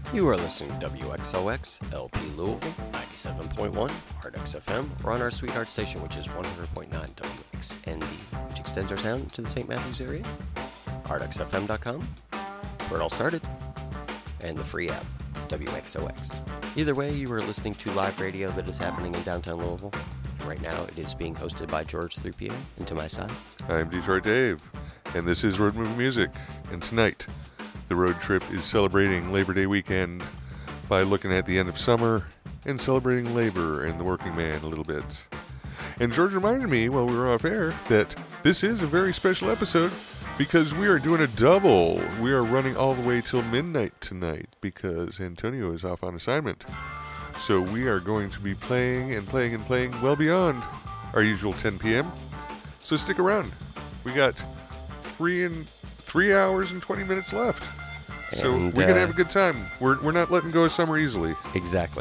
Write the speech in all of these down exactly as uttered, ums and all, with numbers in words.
You are listening to W X O X, L P Louisville, ninety-seven point one, Ardex F M. We're on our sweetheart station, which is one hundred point nine W X N D, which extends our sound to the Saint Matthews area. Ardex F M dot com, where it all started, and the free app, W X O X. Either way, you are listening to live radio that is happening in downtown Louisville. Right now, it is being hosted by George three P M, and to my side, I'm Detroit Dave, and this is Road Movie Music, and tonight, the road trip is celebrating Labor Day weekend by looking at the end of summer and celebrating labor and the working man a little bit. And George reminded me while we were off air that this is a very special episode because we are doing a double. We are running all the way till midnight tonight because Antonio is off on assignment. So we are going to be playing and playing and playing well beyond our usual ten p.m. So stick around. We got three and three hours and twenty minutes left. So And, we're going to uh, have a good time. We're, we're not letting go of summer easily. exactly.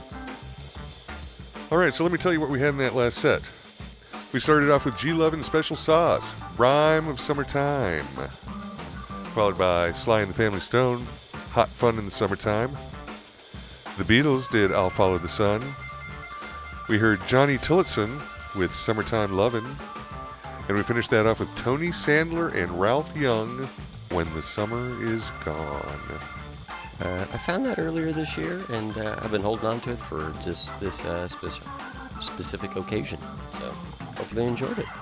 All right, so let me tell you what we had in that last set. We started off with G-Love and Special Sauce, Rhyme of Summertime. Followed by Sly and the Family Stone, Hot Fun in the Summertime. The Beatles did I'll Follow the Sun. We heard Johnny Tillotson with Summertime Lovin'. And we finished that off with Tony Sandler and Ralph Young, When the Summer Is Gone. Uh, I found that earlier this year, and uh, I've been holding on to it for just this uh, speci- specific occasion. So hopefully you enjoyed it.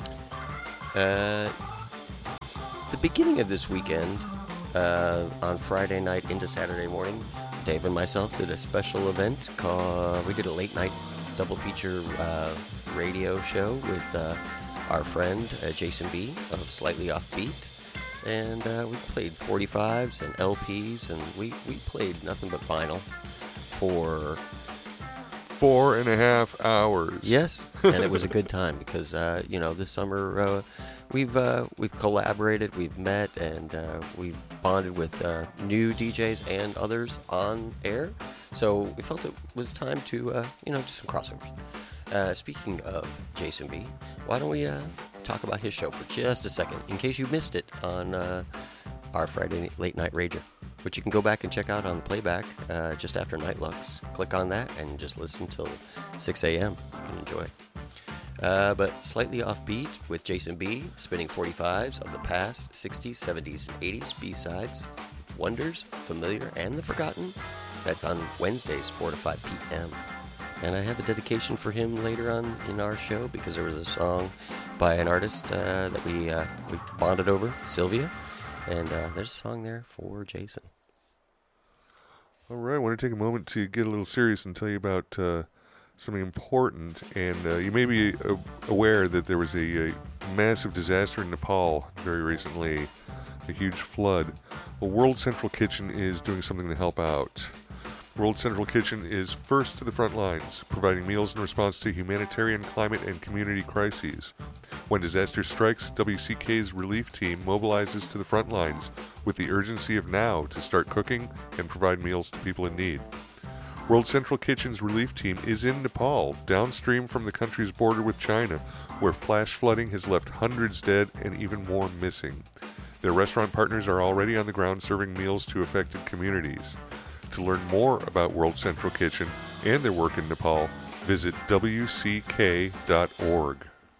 Uh, the beginning of this weekend, uh, on Friday night into Saturday morning, Dave and myself did a special event called, we did a late night double feature uh, radio show with uh, our friend uh, Jason B of Slightly Offbeat, and uh, we played forty-fives and L Ps, and we, we played nothing but vinyl for Four and a half hours. yes, and it was a good time because uh, you know this summer uh, we've uh, we've collaborated, we've met, and uh, we've bonded with uh, new D Js and others on air, so we felt it was time to uh, you know do some crossovers. Uh, speaking of Jason B, why don't we uh, talk about his show for just a second, in case you missed it on uh, our Friday Late Night Rager, which you can go back and check out on the playback uh, just after Night Lux. Click on that and just listen till six a.m. You can enjoy it. Uh, but Slightly Offbeat with Jason B, spinning forty-fives of the past, sixties, seventies, and eighties B-sides, Wonders, Familiar, and The Forgotten. That's on Wednesdays, four to five p.m. And I have a dedication for him later on in our show because there was a song by an artist uh, that we uh, we bonded over, Sylvia, and uh, there's a song there for Jason. All right, I want to take a moment to get a little serious and tell you about uh, something important. And uh, you may be uh, aware that there was a, a massive disaster in Nepal very recently, a huge flood. Well, World Central Kitchen is doing something to help out. World Central Kitchen is first to the front lines, providing meals in response to humanitarian, climate, and community crises. When disaster strikes, W C K's relief team mobilizes to the front lines with the urgency of now to start cooking and provide meals to people in need. World Central Kitchen's relief team is in Nepal, downstream from the country's border with China, where flash flooding has left hundreds dead and even more missing. Their restaurant partners are already on the ground serving meals to affected communities. To learn more about World Central Kitchen and their work in Nepal, visit W C K dot org.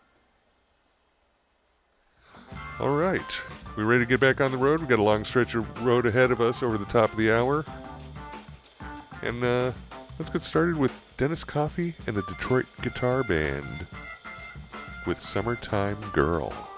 All right, we ready to get back on the road? We've got a long stretch of road ahead of us over the top of the hour. And uh, let's get started with Dennis Coffey and the Detroit Guitar Band with Summertime Girl.